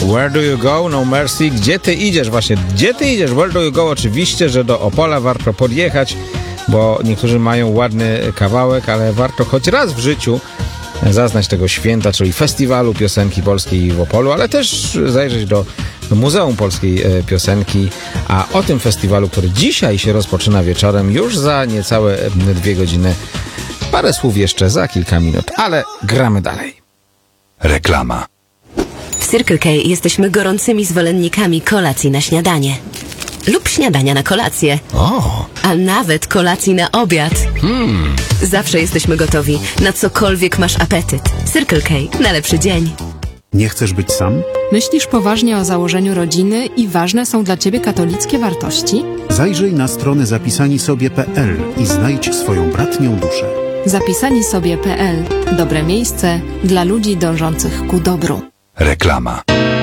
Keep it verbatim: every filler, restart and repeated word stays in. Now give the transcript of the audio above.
Where do you go? No mercy. Gdzie ty idziesz? Właśnie, gdzie ty idziesz? Where do you go? Oczywiście, że do Opola warto podjechać, bo niektórzy mają ładny kawałek, ale warto choć raz w życiu zaznać tego święta, czyli Festiwalu Piosenki Polskiej w Opolu, ale też zajrzeć do, do Muzeum Polskiej Piosenki. A o tym festiwalu, który dzisiaj się rozpoczyna wieczorem, już za niecałe dwie godziny. Parę słów jeszcze za kilka minut, ale gramy dalej. Reklama. W Circle K jesteśmy gorącymi zwolennikami kolacji na śniadanie. Lub śniadania na kolację. O! A nawet kolacji na obiad. Hmm. Zawsze jesteśmy gotowi, na cokolwiek masz apetyt. Circle K, na lepszy dzień. Nie chcesz być sam? Myślisz poważnie o założeniu rodziny i ważne są dla Ciebie katolickie wartości? Zajrzyj na stronę zapisani sobie kropka p l i znajdź swoją bratnią duszę. zapisani sobie kropka p l. Dobre miejsce dla ludzi dążących ku dobru. Reklama.